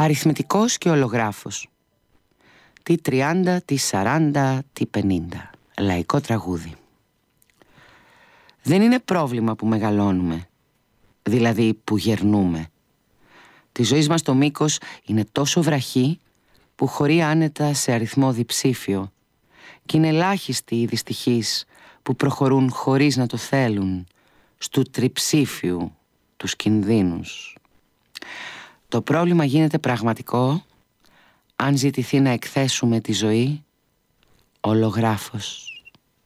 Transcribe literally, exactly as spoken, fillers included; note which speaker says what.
Speaker 1: Αριθμητικός και ολογράφος. Τι τριάντα, τι σαράντα, τι πενήντα. Λαϊκό τραγούδι. Δεν είναι πρόβλημα που μεγαλώνουμε, δηλαδή που γερνούμε. Τη ζωή μας το μήκος είναι τόσο βραχή που χωρεί άνετα σε αριθμό διψήφιο, κι είναι ελάχιστοι οι δυστυχείς που προχωρούν χωρίς να το θέλουν στου τριψήφιου τους κινδύνους. Το πρόβλημα γίνεται πραγματικό αν ζητηθεί να εκθέσουμε τη ζωή ολογράφος.